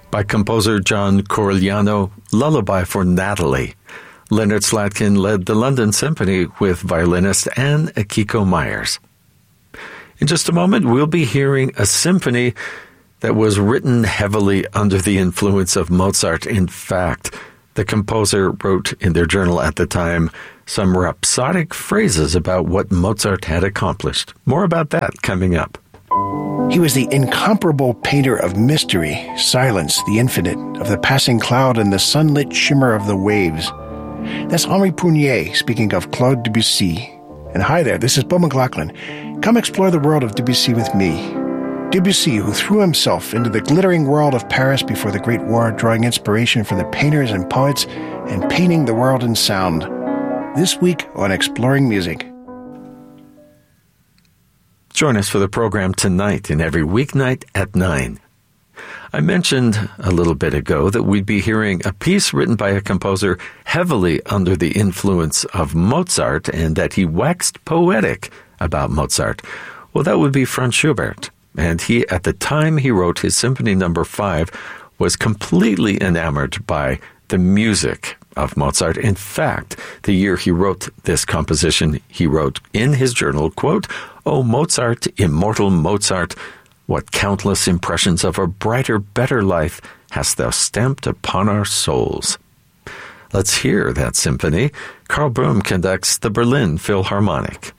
By composer John Corigliano, Lullaby for Natalie. Leonard Slatkin led the London Symphony with violinist Anne Akiko Myers. In just a moment, we'll be hearing a symphony that was written heavily under the influence of Mozart. In fact, the composer wrote in their journal at the time some rhapsodic phrases about what Mozart had accomplished. More about that coming up. He was the incomparable painter of mystery, silence, the infinite, of the passing cloud and the sunlit shimmer of the waves. That's Henri Prunier speaking of Claude Debussy. And hi there, this is Beau McLaughlin. Come explore the world of Debussy with me. Debussy, who threw himself into the glittering world of Paris before the Great War, drawing inspiration from the painters and poets and painting the world in sound. This week on Exploring Music. Join us for the program tonight and every weeknight at 9. I mentioned a little bit ago that we'd be hearing a piece written by a composer heavily under the influence of Mozart and that he waxed poetic about Mozart. Well, that would be Franz Schubert. And he, at the time he wrote his Symphony No. 5, was completely enamored by the music of Mozart. In fact, the year he wrote this composition, he wrote in his journal, quote, "O Mozart, immortal Mozart, what countless impressions of a brighter, better life hast thou stamped upon our souls." Let's hear that symphony. Karl Böhm conducts the Berlin Philharmonic.